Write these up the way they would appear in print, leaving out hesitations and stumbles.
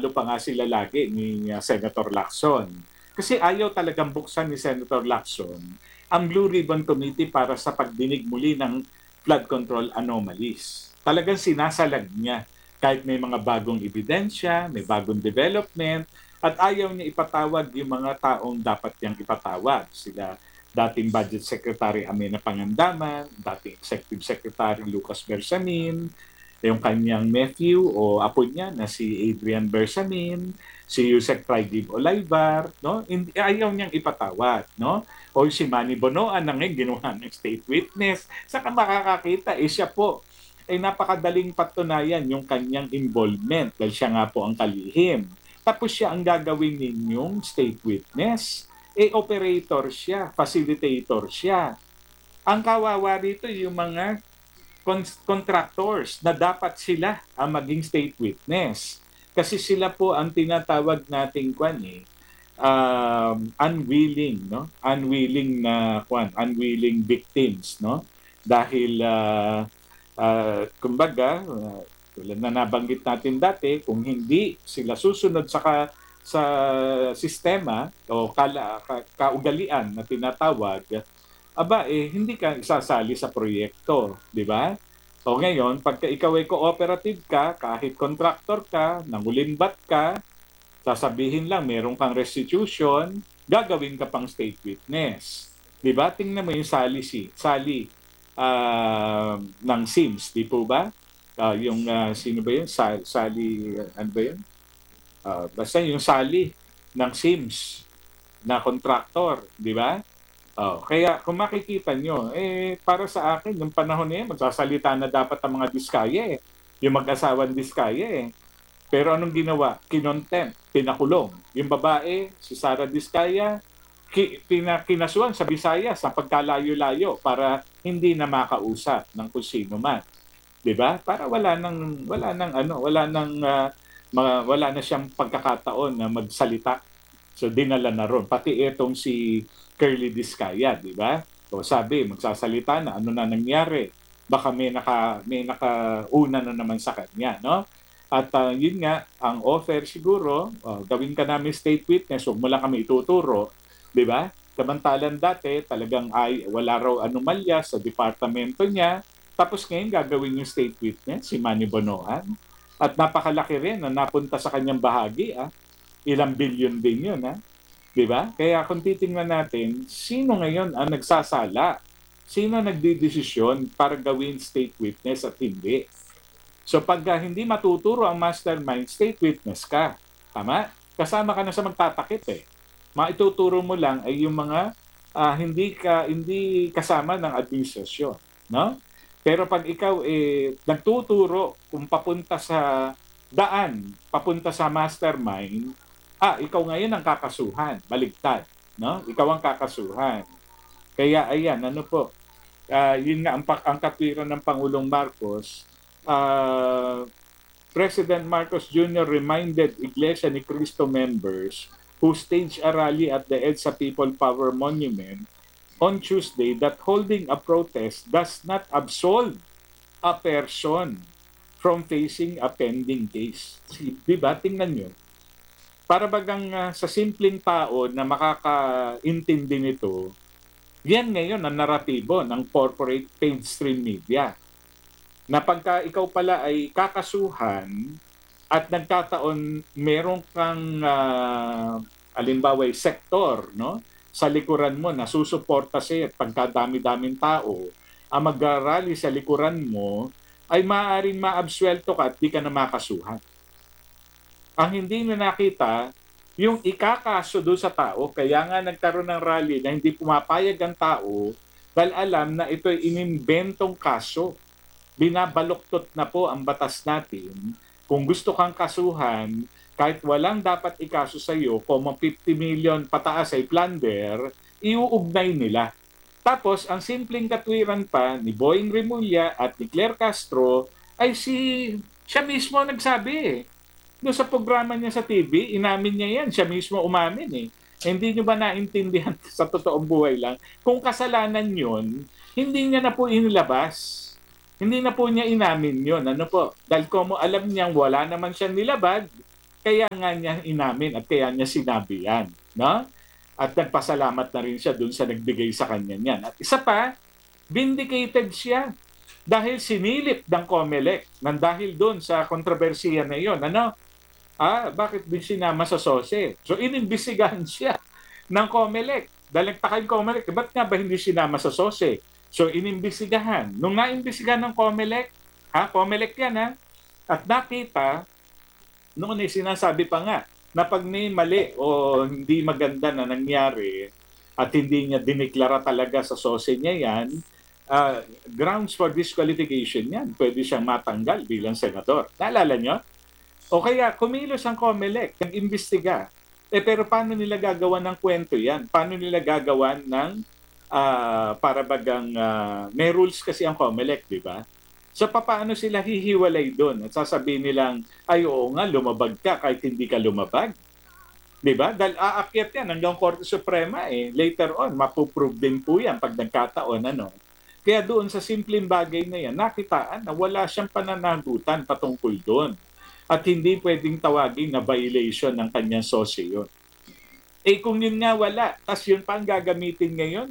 tinatalo pa nga sila lagi ni Senator Lacson. Kasi ayaw talagang buksan ni Senator Lacson ang Blue Ribbon Committee para sa pagdinig muli ng flood control anomalies. Talagang sinasalag niya kahit may mga bagong ebidensya, may bagong development, at ayaw niya ipatawag yung mga taong dapat niyang ipatawag. Sila dating Budget Secretary Amena Pangandaman, dating Executive Secretary Lucas Bersamin, yung kanyang nephew o apo niya na si Adrian Bersamin, si Yusek Praigib Olaybar, no? Ayaw niyang ipatawad, no? O si Manny Bonoan na ngayon ginawa ng state witness. Saka makakakita, siya po ay napakadaling patunayan yung kanyang involvement dahil siya nga po ang kalihim. Tapos siya ang gagawin ninyong state witness. Operator siya, facilitator siya. Ang kawawa rito yung mga contractors na dapat sila ang maging state witness. Kasi sila po ang tinatawag nating unwilling, no? Unwilling victims, no? Dahil kumbaga, tulad na nabanggit natin dati, kung hindi sila susunod sa sistema o kaugalian na tinatawag, hindi ka isasali sa proyekto, di ba? So ngayon, pagka ikaw ay cooperative ka, kahit contractor ka, nangulimbat ka, sasabihin lang meron kang restitution, gagawin ka pang state witness. Di ba? Tingnan mo yung sali ng SIMS, di po ba? Sino ba yun? Sali, ano ba yun? Basta yung sali ng SIMS na contractor, di ba? Kaya kung makikita nyo, para sa akin, yung panahon na yan, magsasalita na dapat ang mga Diskaya yung mag-asawang Diskaya Pero anong ginawa? Kinontempt, pinakulong. Yung babae, si Sara Diskaya, kinasuhan sa Visayas sa pagkalayo-layo para hindi na makausap ng kung sino man. 'Di ba? Para wala na siyang pagkakataon na magsalita. So dinala na ron. Pati itong si Curly Diskaya, 'di ba? So sabi, magsasalita na ano na nangyari. Baka may nakauna na naman sa kanya, no? At yun nga, ang offer siguro, gawin ka namin state witness, huwag mo lang kami ituturo, di ba? Samantalang dati, talagang wala raw anomalya sa departamento niya. Tapos ngayon gagawin yung state witness, si Manny Bonoan. At napakalaki rin na napunta sa kanyang bahagi. Ilang bilyon din yun. Di ba? Kaya kung titingnan natin, sino ngayon ang nagsasala? Sino nagdidesisyon para gawin state witness at hindi? So pag hindi matuturo ang mastermind, state witness ka. Tama? Kasama ka na sa magtatakip Maituturo mo lang ay yung mga hindi kasama ng administrasyon, no? Pero pag ikaw nagtuturo kung papunta sa daan, papunta sa mastermind, ikaw ngayon ang kakasuhan, baligtad, no? Ikaw ang kakasuhan. Kaya ayan, yun nga ang katwiran ng Pangulong Marcos. President Marcos Jr. reminded Iglesia ni Cristo members who staged a rally at the EDSA People Power Monument on Tuesday that holding a protest does not absolve a person from facing a pending case. Diba? Tingnan nyo. Para bagang sa simpleng tao na makakaintindi nito, yan ngayon ang naratibo ng corporate mainstream media. Na pagka ikaw pala ay kakasuhan at nagkataon meron kang halimbawa sektor, no, sa likuran mo na susuporta siya at pagkadami-daming tao ang mag-rally sa likuran mo, ay maaaring maabsuelto ka at di ka na makasuhan. Ang hindi na nakita, yung ikakaso doon sa tao, kaya nga nagkaroon ng rally na hindi pumapayag ang tao dahil alam na ito ay inimbentong kaso. Binabaluktot na po ang batas natin. Kung gusto kang kasuhan, kahit walang dapat ikaso sa iyo, 50 million pataas ay plunder, iuugnay nila. Tapos, ang simpleng katwiran pa ni Boying Remulla at ni Claire Castro ay siya mismo nagsabi Doon sa programa niya sa TV, inamin niya yan. Siya mismo umamin Hindi niyo ba naintindihan sa totoong buhay lang? Kung kasalanan yun, hindi niya na po inilabas. Hindi na po niya inamin yun. Dahil kung alam niyang wala naman siyang nilabad, Kaya nga niya inamin at kaya niya sinabi yan. No? At nagpasalamat na rin siya dun sa nagbigay sa kanya niyan. At isa pa, vindicated siya dahil sinilip ng COMELEC nang dahil doon sa kontrobersiya na iyon. Ano? Bakit din sinama sa SOSE? So inimbestigahan siya ng COMELEC. Dahil nagtaka yung COMELEC, ba't nga ba hindi sinama sa SOSE? So inimbestigahan. Nung naimbestigahan ng COMELEC, COMELEC yan at nakita, noon sinasabi pa nga, na pag may mali o hindi maganda na nangyari at hindi niya diniklara talaga sa SOSE niya yan, grounds for disqualification yan. Pwede siyang matanggal bilang senador. Naalala nyo? O kaya kumilos ang COMELEC, nag-imbestiga. Pero paano nila gagawa ng kwento yan? Paano nila gagawa ng para bagang may rules kasi ang COMELEC, di ba? So paano sila hihiwalay doon at sasabihin nilang, ay oo nga, lumabag ka kahit hindi ka lumabag. Di ba? Dahil aakyat yan hanggang Korte Suprema later on, mapuprove din po yan pag nagkataon. Kaya doon sa simpleng bagay na yan, nakitaan na wala siyang pananagutan patungkol doon. At hindi pwedeng tawagin na violation ng kanyang SOSE yun. Kung yun nga wala, tas yun pa ang gagamitin ngayon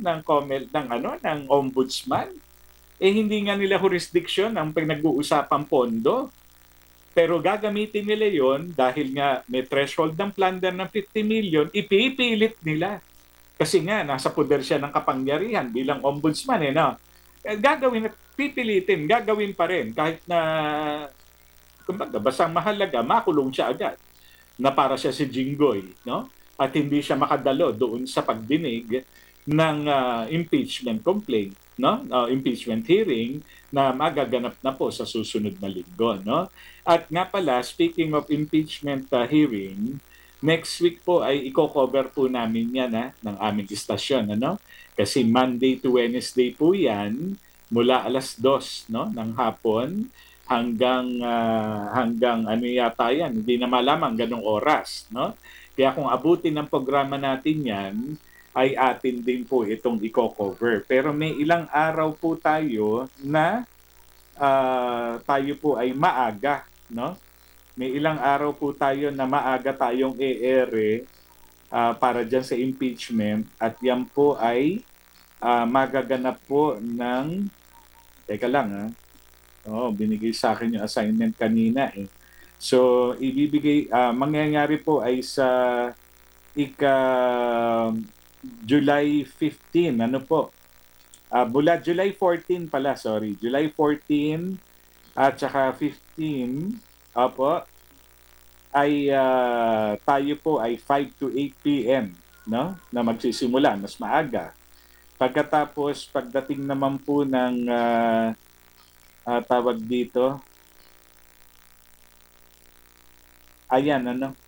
ng ombudsman, hindi nga nila jurisdiction ang pinag-uusapang pondo. Pero gagamitin nila yon dahil nga may threshold ng plunder ng 50 million, ipipilit nila. Kasi nga, nasa poder siya ng kapangyarihan bilang ombudsman. Gagawin, pipilitin, gagawin pa rin. Kahit na, kumbaga, basta mahalaga, makulong siya agad. Na para siya si Jinggoy, no? At hindi siya makadalo doon sa pagdinig ng impeachment complaint, no? Impeachment hearing na magaganap na po sa susunod na linggo, no? At nga pala, speaking of impeachment hearing, next week po ay i-cover po namin yan ng aming istasyon, ano? Kasi Monday to Wednesday po yan, mula alas 2, no, ng hapon hanggang ano yata yan, hindi na malaman ganong oras, no? Kaya kung abutin ng programa natin yan, ay atin din po itong i-cover. Pero may ilang araw po tayo na tayo po ay maaga, no? May ilang araw po tayo na maaga tayong e-ere para dyan sa impeachment at yan po ay magaganap po ng, teka lang binigay sa akin yung assignment kanina So, mangyayari po ay sa July 15, mula July 14 pala, sorry. July 14 at saka 15, ay tayo po ay 5 to 8 p.m. no? Na magsisimula, mas maaga. Pagkatapos, pagdating naman po ng tawag dito, ayan,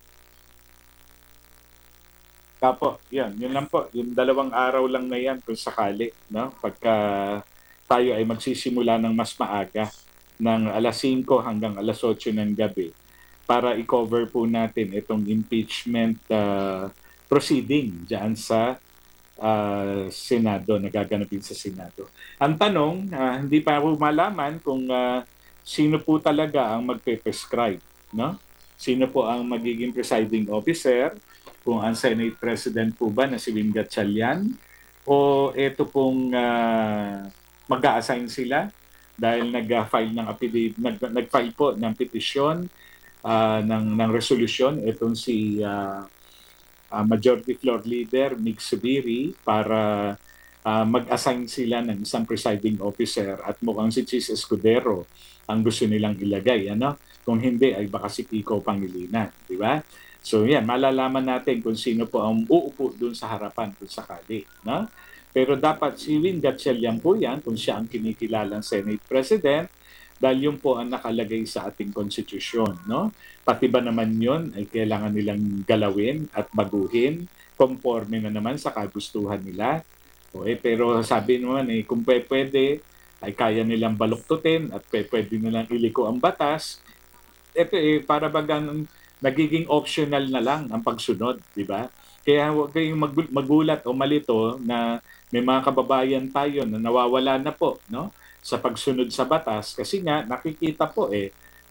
Kapo, yun lang po. Yung 2 araw lang na yan kung sakali, no? Pagka tayo ay magsisimula ng mas maaga, ng alas 5 hanggang alas 8 ng gabi, para i-cover po natin itong impeachment proceeding dyan sa Senado, nagaganapin sa Senado. Ang tanong, hindi pa po malaman kung sino po talaga ang magpe-prescribe, no? Sino po ang magiging presiding officer, kung ang Senate President po ba na si Win Gatchalian o ito pong mag-a-assign sila dahil nag-file ng affidavit, nag-file po ng petisyon ng resolution itong si Majority Floor Leader Mig Subiri para mag-assign sila ng isang presiding officer at mukhang si Chis Escudero ang gusto nilang ilagay. Kung hindi ay baka si Kiko Pangilinan, di ba? So yan, malalaman natin kung sino po ang uupo doon sa harapan kung sakali. No? Pero dapat si Win Gatchalian po yan kung siya ang kinikilalang Senate President dahil yun po ang nakalagay sa ating konstitusyon. No? Pati ba naman yun ay kailangan nilang galawin at baguhin conforme na naman sa kagustuhan nila. Pero sabi naman kung pwede ay kaya nilang baluktutin at pwede nilang iliko ang batas. Ito para bagang nagiging optional na lang ang pagsunod, di ba? Kaya huwag kayong magulat o malito na may mga kababayan tayo na nawawala na po, no? Sa pagsunod sa batas kasi nga nakikita po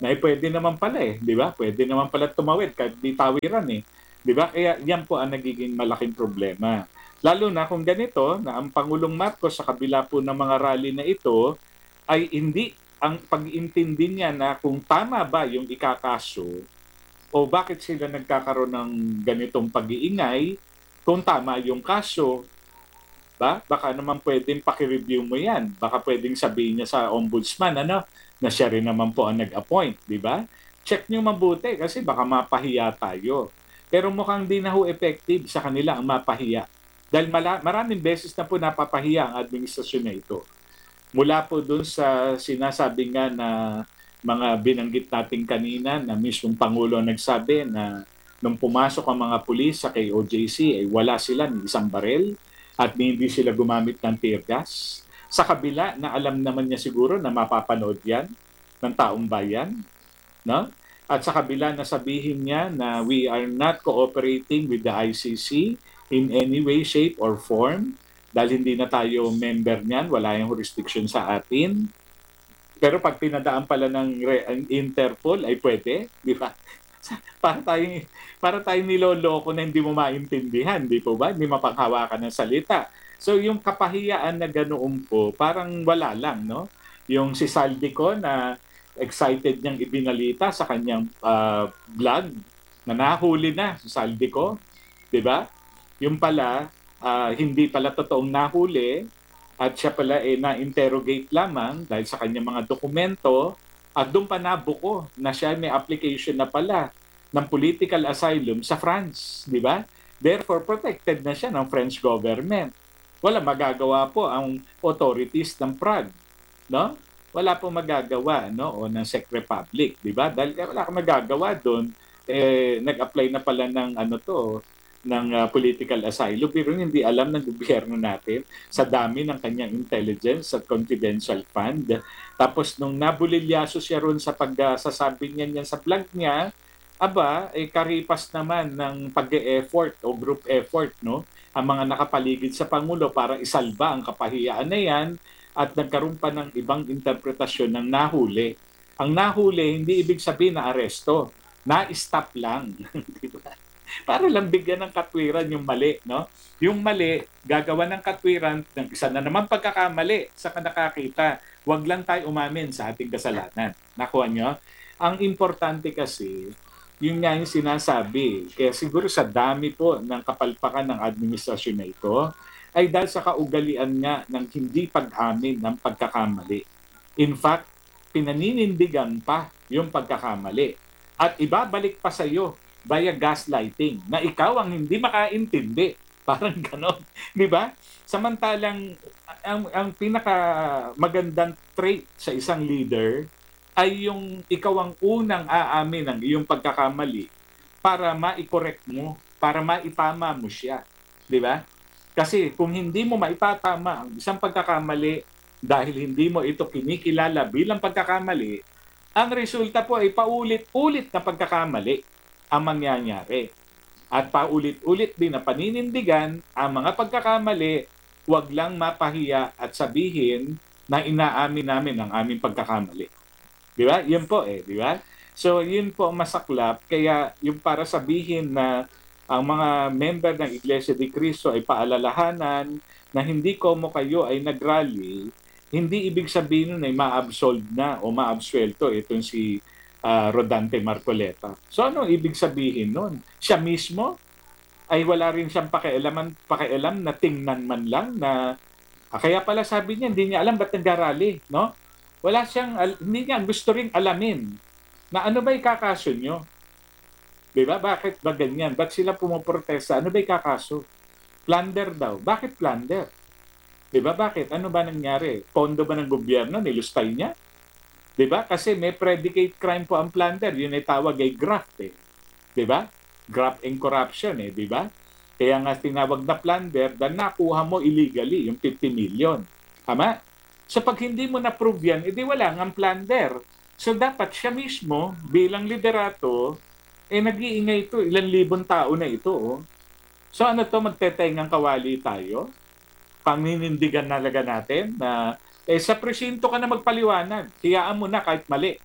na pwede naman pala di ba? Pwede naman pala tumawid kahit di tawiran Di ba? Kaya yan po ang nagiging malaking problema. Lalo na kung ganito na ang Pangulong Marcos sa kabila po ng mga rally na ito ay hindi ang pag-intindi niya na kung tama ba yung ikakaso o bakit sila nagkakaroon ng ganitong pag-iingay kung tama yung kaso. Baka naman pwedeng paki-review mo yan. Baka pwedeng sabihin niya sa ombudsman na siya rin naman po ang nag-appoint, di ba? Check niyo mabuti kasi baka mapahiya tayo. Pero mukhang di na ho effective sa kanila ang mapahiya. Dahil maraming beses na po napapahiya ang administrasyon na ito. Mula po dun sa sinasabi nga na mga binanggit natin kanina na mismong Pangulo nagsabi na nung pumasok ang mga pulis sa KOJC ay wala sila ng isang barel at hindi sila gumamit ng tear gas. Sa kabila na alam naman niya siguro na mapapanood yan ng taong bayan. No? At sa kabila na sabihin niya na we are not cooperating with the ICC in any way, shape, or form dahil hindi na tayo member niyan, wala yung jurisdiction sa atin. Pero pag pinadaan pala ng Interpol ay pwede, di ba? para tayong niloloko na hindi mo maintindihan, di po ba? Hindi mapanghawakan ng salita. So yung kapahiyaan na ganoon po, parang wala lang, no? Yung si Saldico na excited niyang ibinalita sa kanyang blog na nahuli na si Saldico, di ba? Yung pala, hindi pala totoong nahuli at siya pala na-interrogate lamang dahil sa kanyang mga dokumento at doon pa nabuko na siya may application na pala ng political asylum sa France, di ba? Therefore, protected na siya ng French government. Wala magagawa po ang authorities ng Prague, no? Wala po magagawa, no? O ng Czech Republic, di ba? Dahil wala kang magagawa doon, nag-apply na pala ng ng political asylum pero hindi alam ng gobyerno natin sa dami ng kanyang intelligence at confidential fund. Tapos nung nabulilyaso siya ron sa pagsasabi niya sa vlog niya, karipas naman ng pag-e-effort o group effort, no? Ang mga nakapaligid sa Pangulo para isalba ang kapahiyaan na yan at nagkaroon pa ng ibang interpretasyon ng nahuli. Ang nahuli, hindi ibig sabihin na aresto. Na-stop lang. Diba? Para lang bigyan ng katwiran yung mali, no? Yung mali, gagawa ng katwiran ng isa na naman pagkakamali sa nakakita. Huwag lang tayo umamin sa ating kasalanan. Nakuha nyo? Ang importante kasi, yun nga yung sinasabi. Kaya siguro sa dami po ng kapalpakan ng administrasyon na ito, ay dahil sa kaugalian nga ng hindi pag-amin ng pagkakamali. In fact, pinaninindigan pa yung pagkakamali. At ibabalik pa sa iyo via gaslighting na ikaw ang hindi makaintindi. Parang ganon. Di ba? Samantalang ang pinaka magandang trait sa isang leader ay yung ikaw ang unang aamin ng iyong pagkakamali para ma-correct mo, para maitama mo siya. Di ba? Kasi kung hindi mo maitatama ang isang pagkakamali dahil hindi mo ito kinikilala bilang pagkakamali, ang resulta po ay paulit-ulit na pagkakamali ang mangyayari. At paulit-ulit din na paninindigan ang mga pagkakamali, huwag lang mapahiya at sabihin na inaamin namin ang aming pagkakamali. Di ba? Yun po di ba? So yun po ang masaklap. Kaya yung para sabihin na ang mga member ng Iglesia ni Cristo ay paalalahanan na hindi como kayo ay nagrally, hindi ibig sabihin nun ay ma-absolve na o ma-absuelto itong si Rodante Marcoleta. So ano ibig sabihin nun? Siya mismo ay wala rin siyang pakialam na tingnan man lang na kaya pala sabi niya hindi niya alam ba't nag-rally, no? Wala siyang hindi niya gusto ring alamin na ano ba ikakaso nyo? Diba? Bakit ba ganyan? Ba't sila pumoprotesta? Ano ba ikakaso? Plunder daw. Bakit plunder? Diba? Bakit? Ano ba nangyari? Pondo ba ng gobyerno? Nilustay niya? Diba? Kasi may predicate crime po ang plunder. Yun ay tawag ay graft Diba? Graft and corruption diba? Kaya nga tinawag na plunder dahil nakuha mo illegally yung 50 million. Tama? So pag hindi mo na-prove yan, edi wala nga plunder. So dapat siya mismo bilang liderato nag-iingay ito, ilang libon tao na ito. So ano to, magtetengang kawali tayo? Paninindigan nalaga natin na sa presinto ka na magpaliwanag. Hiyaan mo na kahit mali.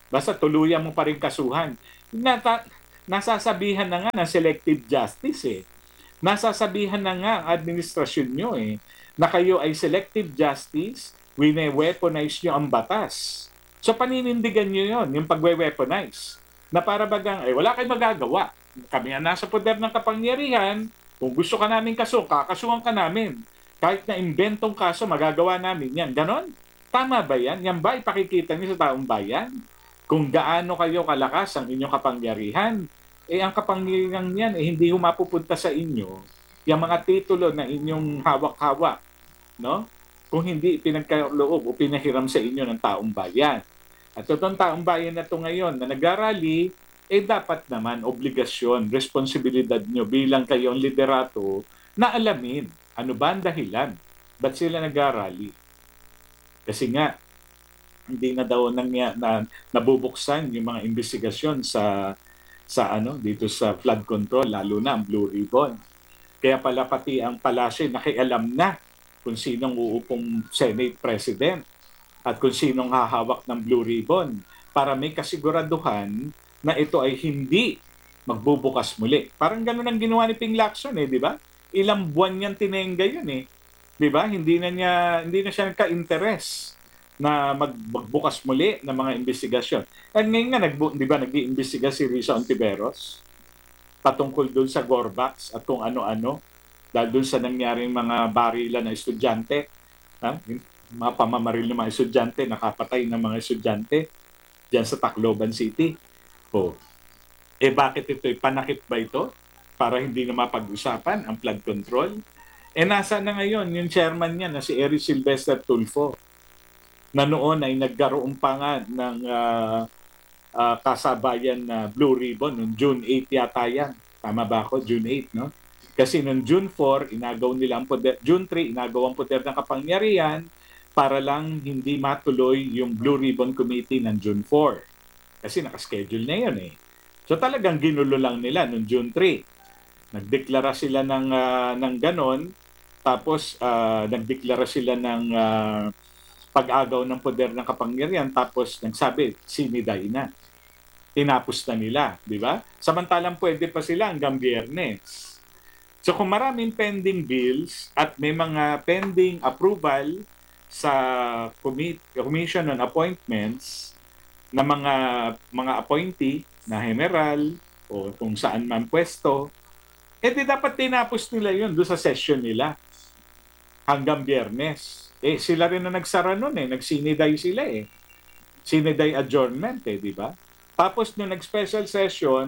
Basta tuluyan mo pa rin kasuhan. Nasasabihan na nga ng selective justice eh. Nasasabihan na nga ang administrasyon nyo eh, na kayo ay selective justice, wine-weaponize nyo ang batas. So paninindigan nyo yon yung pagwe-weaponize. Na para bagang, wala kayong magagawa. Kami ang nasa poder ng kapangyarihan, kung gusto ka namin kakasuhan ka namin. Kahit na inventong kaso, magagawa namin yan. Ganon? Tama ba yan? Yan ba ipakikita niyo sa taong bayan? Kung gaano kayo kalakas ang inyong kapangyarihan, ang kapangyarihan niyan hindi mapupunta sa inyo yung mga titulo na inyong hawak-hawak, no? Kung hindi pinagkaloob o pinahiram sa inyo ng taong bayan. At itong taong bayan na ito ngayon na nag-arali, dapat naman obligasyon, responsibilidad nyo bilang kayong liderato na alamin ano ba ang dahilan. Ba't sila nag-arali? Kasi nga, hindi na daw nabubuksan yung mga investigasyon sa dito sa flood control, lalo na ang Blue Ribbon. Kaya pala pati ang palasyo nakialam na kung sinong uupong Senate President at kung sinong hahawak ng Blue Ribbon para may kasiguraduhan na ito ay hindi magbubukas muli. Parang gano'n ang ginawa ni Ping Lacson di ba? Ilang buwan niyang tinengga yun di ba? Hindi na siya ka-interest na magbukas muli ng mga investigasyon. At ngayon nga, di ba, nag-iimbestiga si Risa Ontiveros patungkol doon sa Gorbax at kung ano-ano dahil doon sa nangyaring mga barilan na estudyante, mga pamamaril ng mga estudyante, nakapatay ng mga estudyante diyan sa Tacloban City. Bakit ito? Panakit ba ito? Para hindi na mapag-usapan ang flood control? Nasa na ngayon yung chairman niya na si Eric Sylvester Tulfo na noon ay nagkaroon pa nga ng kasabayan na Blue Ribbon noong June 8 yata yan. Tama ba ako? June 8, no? Kasi noong June 4, inagaw nila ang poder, June 3, inagaw ang poder ng kapangyarihan para lang hindi matuloy yung Blue Ribbon Committee ng June 4. Kasi nakaschedule na yun So talagang ginulo lang nila noong June 3. Nagdeklara sila ng ganon, tapos nagdeklara sila ng pag-agaw ng poder ng kapangyarihan, tapos nagsabi, siniday na. Tinapos na nila, di ba? Samantalang pwede pa sila hanggang Biyernes. So kung maraming pending bills at may mga pending approval sa Commission on Appointments na mga appointee na general o kung saan man pwesto, di dapat tinapos nila yun doon sa session nila hanggang Biyernes. Sila rin na nagsara nun nagsiniday sila Siniday adjournment di ba? Tapos nung nag-special session,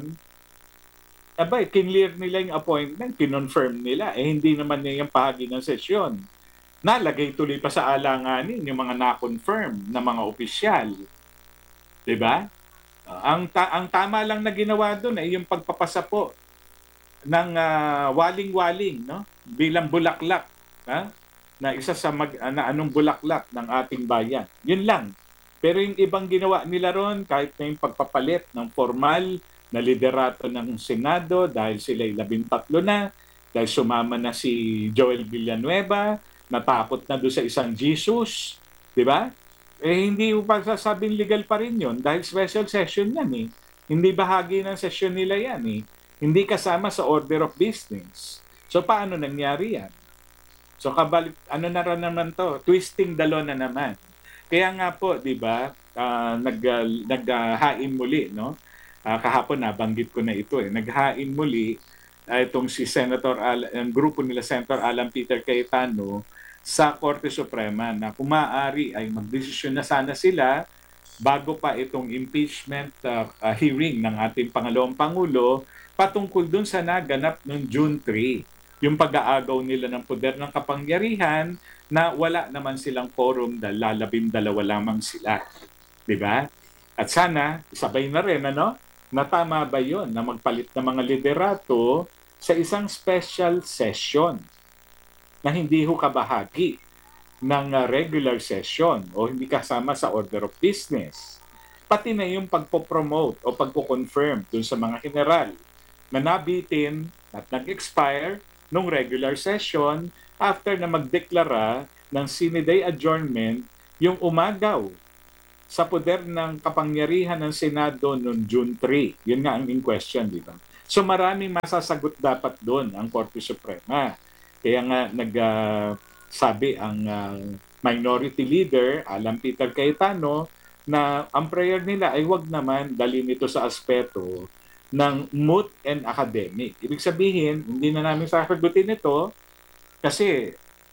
kinlear nila yung appointment, kinonfirm nila. Hindi naman niya yung pahagi ng sesyon. Nalagay tuloy pa sa alanganin yung mga na-confirm na mga opisyal. Di ba? Ang tama lang na ginawa doon ay yung pagpapasa po ng waling-waling, no? Bilang bulaklak, na isa sa anong bulaklak ng ating bayan. Yun lang. Pero yung ibang ginawa nila ron, kahit na yung pagpapalit ng formal na liderato ng Senado dahil sila'y 13 na, dahil sumama na si Joel Villanueva, natakot na doon sa isang Jesus, di ba? Hindi mo pa sasabing legal pa rin yun dahil special session yan Hindi bahagi ng session nila yan Hindi kasama sa order of business. So paano nangyari yan? So kabalik, na naman to? Twisting the law na naman. Kaya nga po, di ba, naghain muli, no? Kahapon nabanggit ko na ito Naghain muli itong si ang grupo nila Senator Alan Peter Cayetano sa Korte Suprema na kung maaari ay magdesisyon na sana sila bago pa itong impeachment hearing ng ating Pangalawang Pangulo patungkol dun sa naganap noong June 3. Yung pag-aagaw nila ng poder ng kapangyarihan na wala naman silang quorum dahil 12 lamang sila. Diba? At sana, isabay na rin, na tama ba yun na magpalit ng mga liderato sa isang special session na hindi kabahagi ng regular session o hindi kasama sa order of business. Pati na yung pagpopromote o pagpo-confirm dun sa mga general na nabitin at nag-expire nung regular session after na magdeklara ng sine-die adjournment yung umagaw sa poder ng kapangyarihan ng Senado noong June 3. Yun nga ang in question, di ba? So maraming masasagot dapat doon ang Korte Suprema. Kaya nga sabi ang minority leader, Alan Peter Cayetano, na ang prayer nila ay wag naman dalhin ito sa aspeto ng moot and academic. Ibig sabihin, hindi na namin sasagutin ito kasi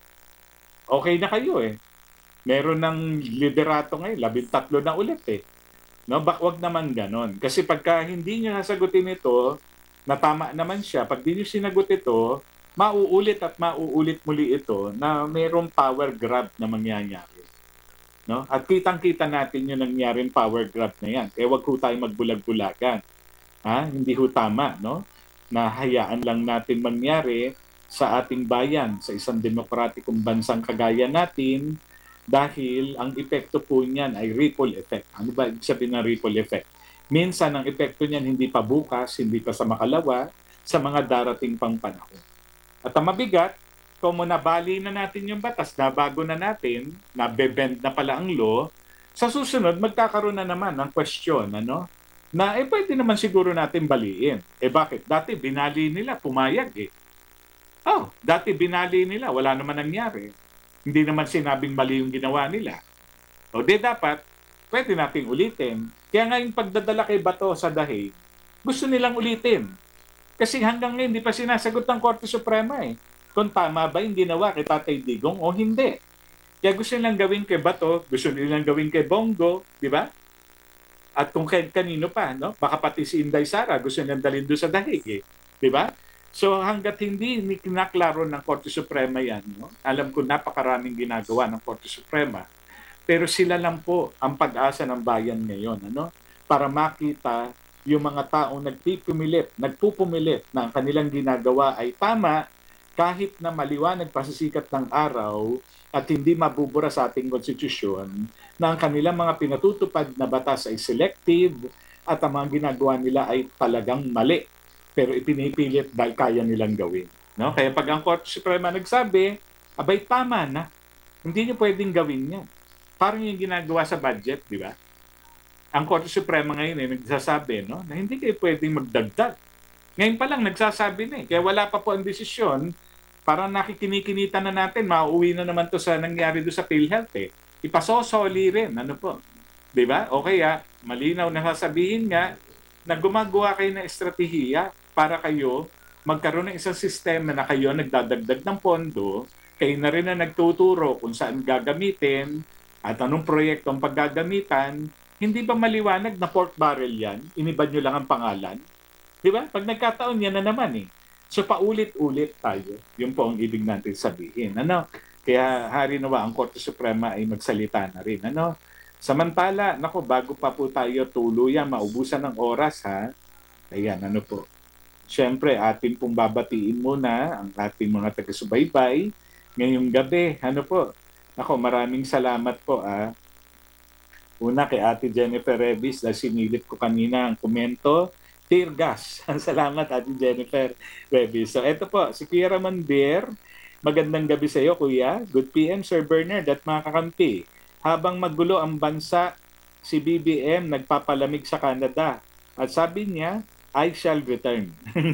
okay na kayo eh. Meron ng liderato ngayon, 13 na ulit eh. No, wag naman ganon. Kasi pagka hindi niyo sasagutin ito, na tama naman siya, pag di niyo sinagot ito, mauulit at mauulit muli ito na mayroong power grab na mangyayari. No? At kitang-kita natin yung nangyaring power grab na yan. Kaya wag ho tayo magbulag-bulagan. Ha? Hindi ho tama, no? Na hayaan lang natin mangyari sa ating bayan, sa isang demokratikong bansang kagaya natin, dahil ang epekto po niyan ay ripple effect. Ano ba ibig sabihin ng ripple effect? Minsan ang epekto niyan hindi pa bukas, hindi pa sa makalawa, sa mga darating pang panahon. At ang mabigat, kung nabali na natin yung batas, nabago na natin, nabebend na pala ang law, sa susunod magkakaroon na naman ng question, ano? Na pwede naman siguro natin baliin. Bakit? Dati binali nila, pumayag eh. Dati binali nila, wala naman nangyari. Hindi naman sinabing mali yung ginawa nila. Dapat, pwede nating ulitin. Kaya nga yung pagdadala kay Bato sa Dahig, gusto nilang ulitin. Kasi hanggang ngayon, hindi pa sinasagot ng Korte Suprema eh. Kung tama ba yung ginawa kay Tatay Digong o hindi. Kaya gusto nilang gawin kay Bato, gusto nilang gawin kay Bongo, di ba? At kung kanino pa, no? Baka pati si Inday Sara gusto nilang dalhin doon sa Dahig eh. Di ba? So hanggat hindi kinaklaro ng Korte Suprema yan, no? Alam ko napakaraming ginagawa ng Korte Suprema, pero sila lang po ang pag-asa ng bayan ngayon, ano? Para makita yung mga taong nagpupumilit na ang kanilang ginagawa ay tama kahit na maliwanag pa sa sikat ng araw at hindi mabubura sa ating konstitusyon na ang kanilang mga pinatutupad na batas ay selective at ang mga ginagawa nila ay talagang mali pero ipinipilit dahil kaya nilang gawin. No? Kaya pag ang Korte Suprema nagsabi, abay tama na, hindi niyo pwedeng gawin yan. Parang yung ginagawa sa budget, di ba? Ang Korte Suprema ngayon ay nagsasabi no, na hindi kayo pwedeng magdagdag. Ngayon pa lang nagsasabi na eh. Kaya wala pa po ang desisyon. Parang nakikinikinita na natin, mauuwi na naman to sa nangyari do sa PhilHealth eh. Ipasosoli rin, ano po. Di ba? O kaya, malinaw na sasabihin nga na gumagawa kayo ng estratehiya para kayo magkaroon ng isang sistema na kayo nagdadagdag ng pondo, kayo na rin na nagtuturo kung saan gagamitin at anong proyekto ang paggagamitan. Hindi ba maliwanag na pork barrel yan? Iniba nyo lang ang pangalan? Di ba? Pag nagkataon yan na naman eh. So paulit-ulit tayo. Yun po ang ibig natin sabihin. Ano? Kaya hari nawa ang Korte Suprema ay magsalita na rin. Ano? Samantala, bago pa po tayo tuluyan, maubusan ng oras ha. Ayan, ano po. Siyempre, atin pong babatiin muna ang ating mga taga-subaybay ngayong gabi. Ano po? Maraming salamat po Una kay Ate Jennifer Revis dahil sinilip ko kanina ang komento. Tear gas. Salamat Ate Jennifer Revis. So eto po, si Kuya Ramon Beer. Magandang gabi sa iyo Kuya. Good PM Sir Bernard at mga kakampi. Habang magulo ang bansa, si BBM nagpapalamig sa Canada. At sabi niya, I shall return.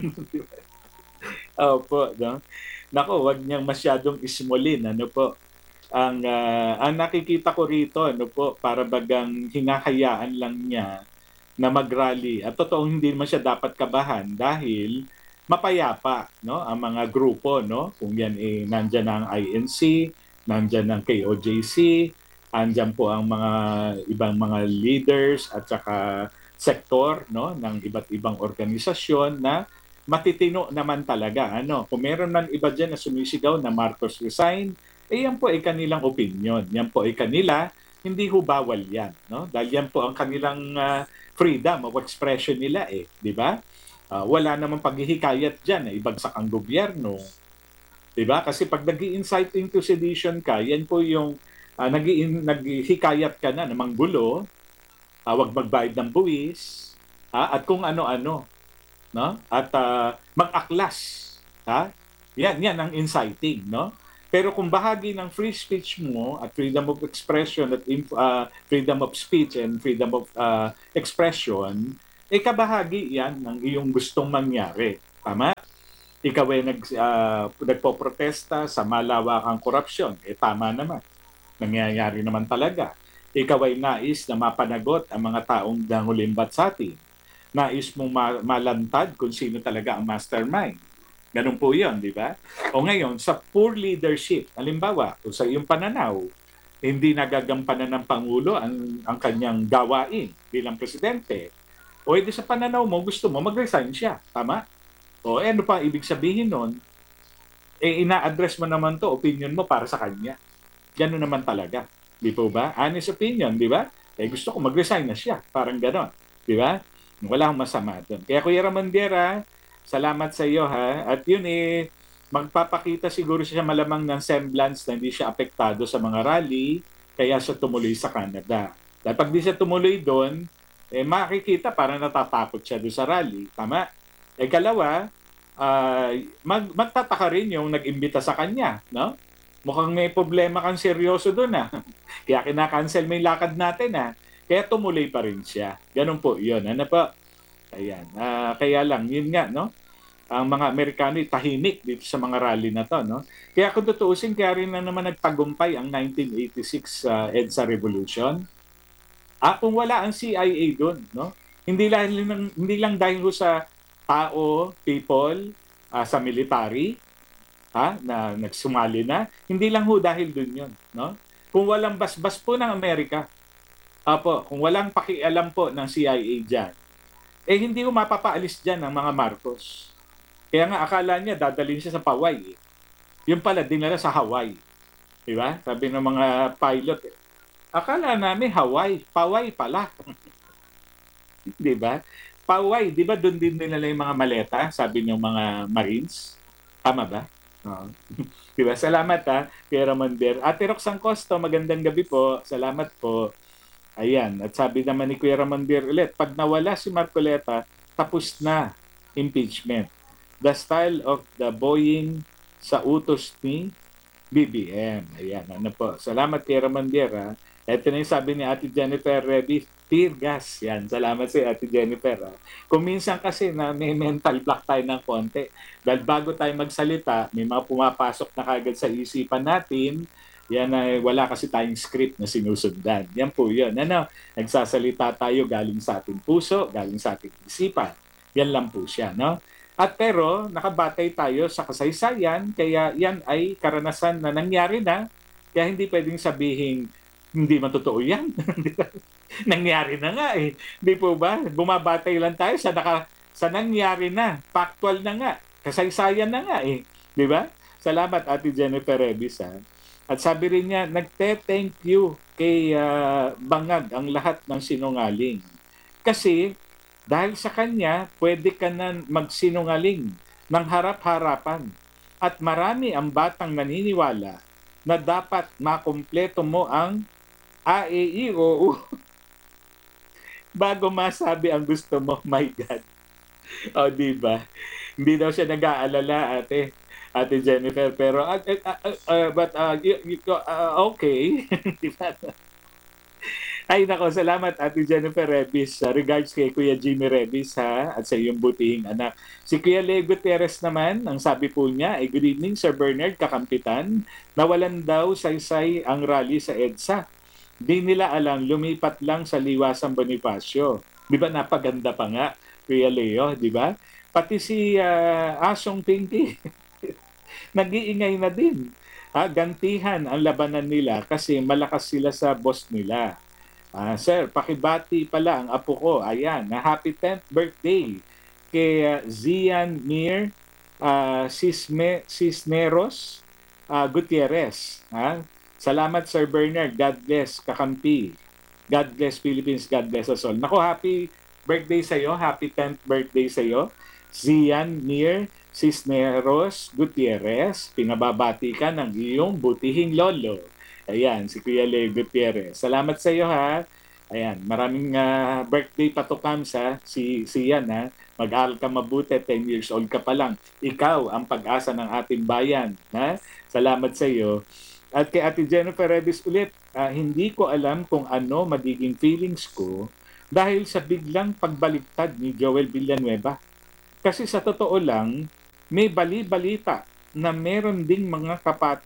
Opo, no? Wag niyang masyadong ismolin. Ano po? Ang nakikita ko rito, ano po, para bagang hinahayaan lang niya na mag-rally. At totoong hindi naman siya dapat kabahan dahil mapayapa, no, ang mga grupo, no? Kung yan nandiyan ang INC, nandiyan ang KOJC, andyan po ang mga ibang mga leaders at saka sektor, no, ng iba't ibang organisasyon na matitino naman talaga. Ano, kung meron man iba diyan na sumisigaw na Marcos resign, yan po ay kanilang opinion. Yan po ay kanila, hindi ho bawal yan. No? Dahil yan po ang kanilang freedom of expression nila di ba? Wala namang paghihikayat dyan, ibagsak ang gobyerno. Di ba? Kasi pag nag-i-incite into sedition ka, yan po yung naghihikayat ka na manggulo, wag magbayad ng buwis, at kung ano-ano. No? At mag-aklas. Yan ang inciting, no? Pero kung bahagi ng free speech mo at freedom of expression at freedom of speech and freedom of expression, kabahagi yan ng iyong gustong mangyari. Tama? Ikaw ay nagpoprotesta sa malawakang korupsyon. Tama naman. Nangyayari naman talaga. Ikaw ay nais na mapanagot ang mga taong nangulimbat sa atin. Nais mong malantad kung sino talaga ang mastermind. Ganun po yun, di ba? O ngayon, sa poor leadership, halimbawa, o sa iyong pananaw, hindi nagagampanan ng Pangulo ang kanyang gawain bilang presidente. O edi sa pananaw mo, gusto mo, mag-resign siya. Tama? O ano pa ibig sabihin nun? Ina-address mo naman to, opinion mo para sa kanya. Ganun naman talaga. Di po ba? Honest opinion, di ba? Gusto ko mag-resign na siya. Parang ganon. Di ba? Wala akong masama doon. Kaya Kuya Ramondera, salamat sa iyo ha. At yun magpapakita siguro siya malamang ng semblance na hindi siya apektado sa mga rally, kaya siya tumuloy sa Canada. Dahil pag di siya tumuloy doon, makikita parang natatakot siya doon sa rally. Tama? Kalawa, magtataka rin yung nag-imbita sa kanya. No? Mukhang may problema kang seryoso doon Kaya kinakancel mo yung lakad natin Kaya tumuloy pa rin siya. Ganun po yun. Ano po? Ayan. Kaya lang, yun nga, no? Ang mga Amerikano tahimik dito sa mga rally na to, no? Kaya kung tutuusin, kaya rin na naman nagtagumpay ang 1986 EDSA Revolution. Kung wala ang CIA doon, no? Hindi lang dahil sa tao, people, sa military, na nagsumali na, hindi lang dahil doon yun, no? Kung walang basbas po ng Amerika, kung walang pakialam po ng CIA dyan, hindi ko mapapaalis dyan ang mga Marcos. Kaya nga akala niya dadalhin siya sa Paway. Yung pala, dinala sa Hawaii. Di ba? Sabi ng mga pilot, akala namin Hawaii, Paway pala. Di ba? Paway, di ba doon din dinala yung mga maleta, sabi ng mga Marines? Tama ba? Oo. Di ba? Salamat Kuya Ramonder. Ate Roxanne Costo, magandang gabi po. Salamat po. Ayan. At sabi naman ni Kuya Ramonder ulit, pag nawala si Marcoleta, tapos na impeachment. The style of the Boeing sa utos ni BBM. Ayan, ano po. Salamat kay Ramondera. Ito na yung sabi ni Ate Jennifer Reddy, tear gas. Yan, salamat si Ate Jennifer. Kung minsan kasi na may mental block tayo ng konti, dahil bago tayo magsalita, may mga pumapasok na kagad sa isipan natin, yan ay wala kasi tayong script na sinusundan. Yan po yun. Nagsasalita tayo galing sa ating puso, galing sa ating isipan. Yan lang po siya, no? At pero nakabatay tayo sa kasaysayan, kaya yan ay karanasan na nangyari na, kaya hindi pwedeng sabihin hindi matotoo yan. Nangyari na nga Di po ba? Bumabatay lang tayo sa nangyari na, factual na nga, kasaysayan na nga Di ba? Salamat Ate Jennifer Rebis At sabi rin niya, nagte-thank you kay Bangag ang lahat ng sinungaling. Kasi dahil sa kanya, pwede ka na magsinungaling ng harap-harapan. At marami ang batang naniniwala na dapat makumpleto mo ang AEIOU bago masabi ang gusto mo. My God. Diba? Hindi daw siya nag-aalala, Ate Jennifer. Pero, okay. Diba? Ay nako, salamat Ate Jennifer Rebis. Regards kay Kuya Jimmy Rebis at sa iyong butihing anak. Si Kuya Leo Gutierrez naman, ang sabi po niya, good evening Sir Bernard Kakampitan. Nawalan daw saysay ang rally sa EDSA. Di nila alam, lumipat lang sa Liwasang Bonifacio. Di ba napaganda pa nga, Kuya Leo, di ba? Pati si Asong Pinky, nag-iingay na din. Gantihan ang labanan nila kasi malakas sila sa boss nila. Sir, pakibati pala ang apo ko. Ayan, happy 10th birthday kay Zian Mir Cisneros Gutierrez. Salamat Sir Bernard. God bless Kakampi. God bless Philippines. God bless us all. Naku, happy birthday sa iyo. Happy 10th birthday sa iyo. Zian Mir Cisneros Gutierrez. Pinababati ka ng iyong butihing lolo. Ayan, si Kuya Leo Gutierrez. Salamat sa iyo Ayan, maraming birthday pa to Kamsa, si Yan ha. Mag-aaral ka mabuti, 10 years old ka pa lang. Ikaw ang pag-asa ng ating bayan. Ha? Salamat sa iyo. At kay Ate Jennifer Redis ulit, hindi ko alam kung ano magiging feelings ko dahil sa biglang pagbaliktad ni Joel Villanueva. Kasi sa totoo lang, may bali-balita na meron ding mga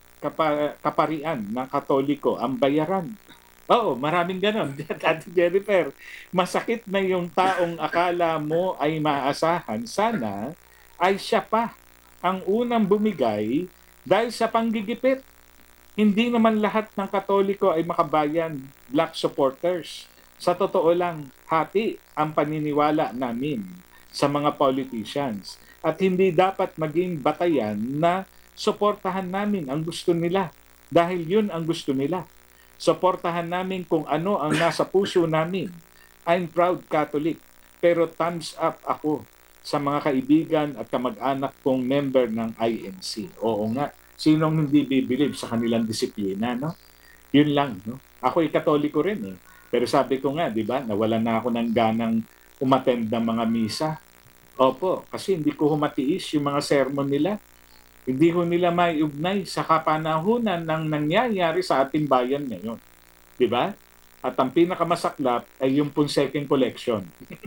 kaparian ng Katoliko ang bayaran. Oo, maraming ganon. Ate Jennifer, masakit na yung taong akala mo ay maaasahan. Sana ay siya pa ang unang bumigay dahil sa panggigipit. Hindi naman lahat ng Katoliko ay makabayan, black supporters. Sa totoo lang, hati ang paniniwala namin sa mga politicians. At hindi dapat maging batayan na suportahan namin ang gusto nila dahil yun ang gusto nila. Suportahan namin kung ano ang nasa puso namin. I'm proud Catholic, pero thumbs up ako sa mga kaibigan at kamag-anak kong member ng INC. Oo nga, sinong hindi bibilib sa kanilang disiplina, no? Yun lang, no? Ako'y Katoliko rin eh. Pero sabi ko nga, di ba, nawalan na ako ng ganang umattend ng mga misa. Opo, kasi hindi ko humatiis yung mga sermon nila. Hindi ko nila maiugnay sa kapanahunan ng nangyayari sa ating bayan ngayon. Di ba? At ang pinakamasaklap ay yung pong second collection.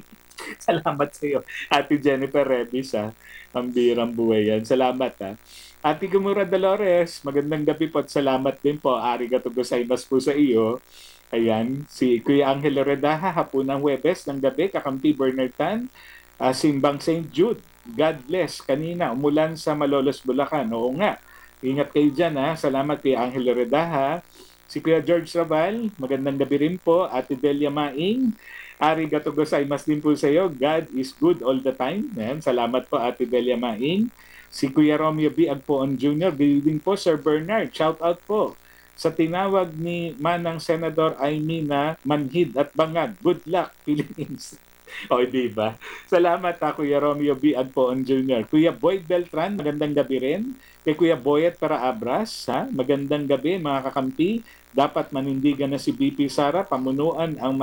Salamat sa iyo, Ate Jennifer Revis, ha? Ang birang buhay yan. Salamat, ha? Ate Gumura Dolores, magandang gabi po at salamat din po. Arigato gozaimasu po sa iyo. Ayan, si Kuya Angel Redaha, hapunang Webes ng gabi, kakampi Bernard Tan, Simbang St. Jude. God bless. Kanina, umulan sa Malolos, Bulacan. Oo nga. Ingat kayo dyan, ha? Salamat kay Angel Redaha. Si Kuya George Rabal, magandang gabi rin po. Ate Delia Maing, arigato gozaimasu din po sa iyo. God is good all the time. Ayan, salamat po Ate Delia Maing. Si Kuya Romeo B. Agpoon Jr., good evening po Sir Bernard. Shout out po sa tinawag ni Manang Senador Aimee Manhid at Bangag. Good luck, Philippines. O, di ba? Salamat Kuya Romeo B. Agpoon Jr. Kuya Boyd Beltran, magandang gabi rin. Kay Kuya Boyet para Abras, ha? Magandang gabi mga kakampi. Dapat manindigan na si BP Sara, pamunuan ang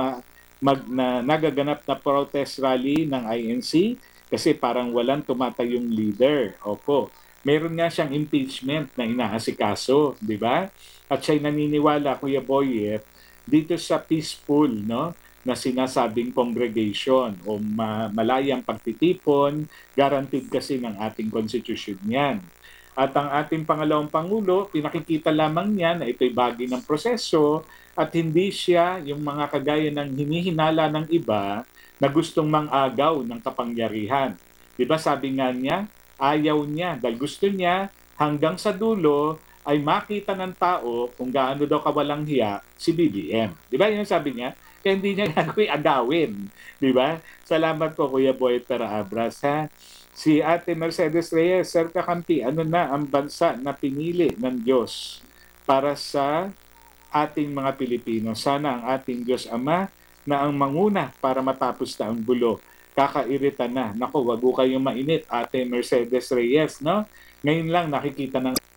nagaganap na protest rally ng INC kasi parang walang tumatayong leader. Opo. Meron nga siyang impeachment na inaasikaso, di ba? At siya'y naniniwala, Kuya Boyet, dito sa peaceful, no, na sinasabing congregation o malayang pagtitipon, guaranteed kasi ng ating constitution yan. At ang ating pangalawang Pangulo, pinakikita lamang niya na ito'y bagay ng proseso at hindi siya yung mga kagaya ng hinihinala ng iba na gustong mang-agaw ng kapangyarihan. Diba sabi nga niya, ayaw niya dahil gusto niya hanggang sa dulo ay makita ng tao kung gaano daw kawalang hiya si BBM. Diba yun sabi niya? Kaya hindi niya gagawin agawin. Diba? Salamat po Kuya Boy Tara Abras, ha? Si Ate Mercedes Reyes, Sir Kakampi, ano na ang bansa na pinili ng Diyos para sa ating mga Pilipino? Sana ang ating Diyos Ama na ang manguna para matapos na ang gulo. Kakairita na. Naku, wag ko kayong mainit, Ate Mercedes Reyes, no? Ngayon lang nakikita ng